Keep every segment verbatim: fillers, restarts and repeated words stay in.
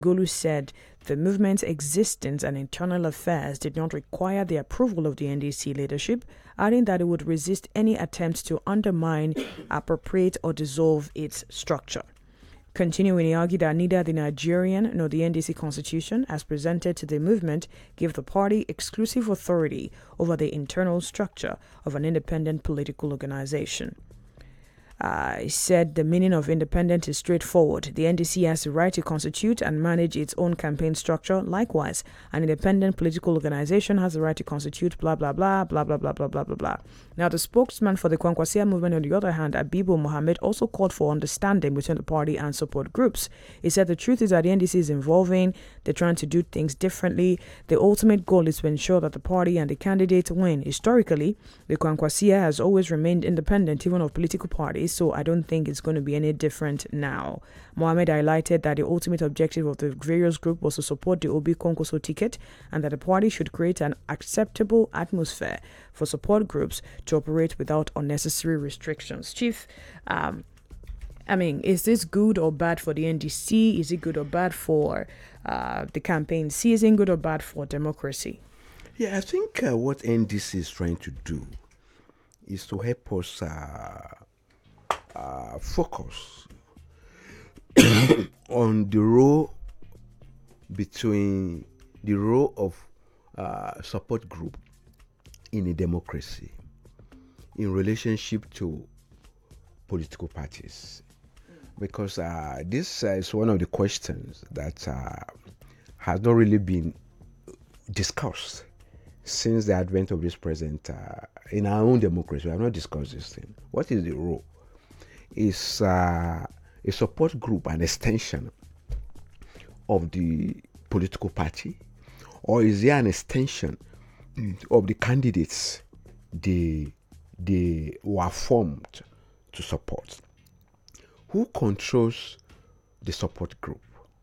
Gulu said the movement's existence and internal affairs did not require the approval of the N D C leadership, adding that it would resist any attempt to undermine, appropriate, or dissolve its structure. Continuing, he argued that neither the Nigerian nor the N D C constitution, as presented to the movement, give the party exclusive authority over the internal structure of an independent political organization. Uh, he said the meaning of independent is straightforward. The N D C has the right to constitute and manage its own campaign structure. Likewise, an independent political organization has the right to constitute blah, blah, blah, blah, blah, blah, blah, blah, blah, blah. Now, the spokesman for the Kwankwasia movement, on the other hand, Abibu Mohammed, also called for understanding between the party and support groups. He said the truth is that the N D C is evolving. They're trying to do things differently. The ultimate goal is to ensure that the party and the candidates win. Historically, the Kwankwasia has always remained independent, even of political parties, so I don't think it's going to be any different now. Mohammed highlighted that the ultimate objective of the various group was to support the Obi Konkoso ticket and that the party should create an acceptable atmosphere for support groups to operate without unnecessary restrictions. Chief, um, I mean, is this good or bad for the N D C? Is it good or bad for uh, the campaign season? Good or bad for democracy? Yeah, I think uh, what N D C is trying to do is to help us uh, uh, focus on the role between the role of uh, support group in a democracy in relationship to political parties. Because uh, this uh, is one of the questions that uh, has not really been discussed since the advent of this present, uh, in our own democracy. We have not discussed this thing. What is the role? Is uh, a support group an extension of the political party, or is there an extension of the candidates they, they were formed to support? Who controls the support group?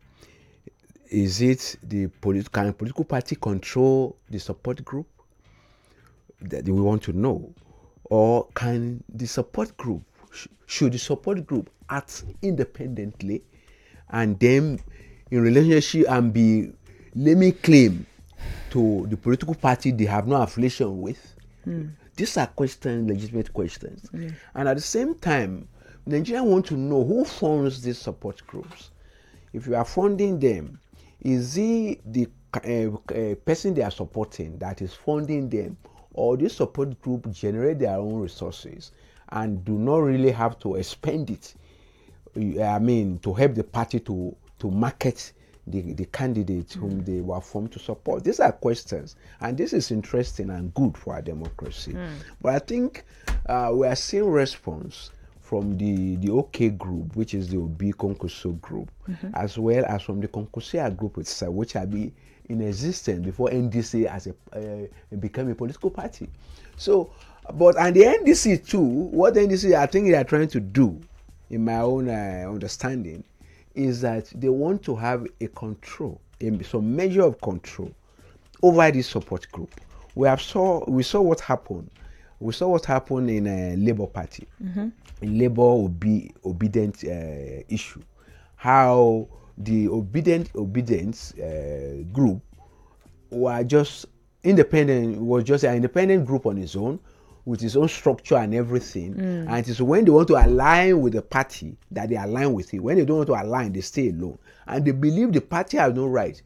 Is it the polit- can political party control the support group? That we want to know. Or can the support group, sh- should the support group act independently and then in relationship and be laying claim to the political party they have no affiliation with? Mm. These are questions, legitimate questions. Mm. And at the same time, Nigerians want to know who funds these support groups. If you are funding them, is it the uh, uh, person they are supporting that is funding them, or this support group generate their own resources and do not really have to expend it, I mean, to help the party to, to market the, the candidates mm. whom they were formed to support? These are questions, and this is interesting and good for our democracy. Mm. But I think uh, we are seeing response from the, the OK group, which is the Obi Konkoso group, mm-hmm. as well as from the Konkosia group itself, which had been in existence before N D C as a uh, became a political party. So, but and the N D C too, what N D C I think they are trying to do, in my own uh, understanding, is that they want to have a control, a, some measure of control over this support group. We have saw we saw what happened. We saw what happened in a Labour Party, mm-hmm. in Labour obe- obedient uh, issue, how the obedient obedience uh, group were just independent, was just an independent group on its own, with its own structure and everything. Mm. And it is when they want to align with the party that they align with it. When they don't want to align, they stay alone. And they believe the party has no right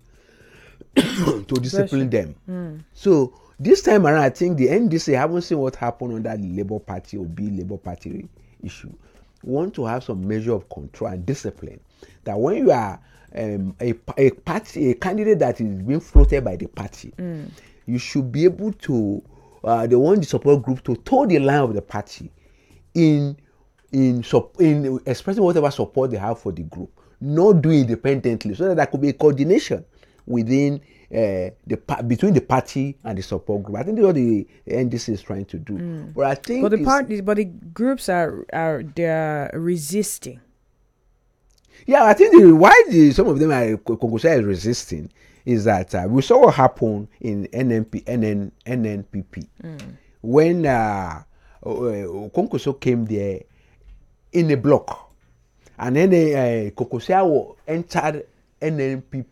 to discipline them. Mm. So this time around, I think the N D C haven't seen what happened on that Labour Party or B Labour Party issue. Want to have some measure of control and discipline. That when you are um, a, a party, a candidate that is being floated by the party, mm. you should be able to. Uh, they want the support group to toe the line of the party in in in expressing whatever support they have for the group, not do independently, so that there could be a coordination within. Uh, the between the party and the support group. I think that's what the N D C is trying to do. Mm. But I think, but the parties, but the groups are are they are resisting. Yeah, I think the, why the, some of them are Konkosia is resisting is that uh, we saw what happened in N N P, N N, N N P P mm. when uh, uh, Konkoso came there in a block, and then uh, Konkosia entered N N P